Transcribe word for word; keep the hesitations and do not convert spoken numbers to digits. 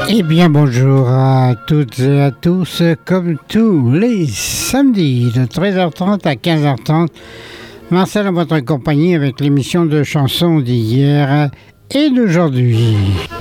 Eh bien bonjour à toutes et à tous, comme tous les samedis de treize heures trente à quinze heures trente, Marcel en votre compagnie avec l'émission de chansons d'hier et d'aujourd'hui.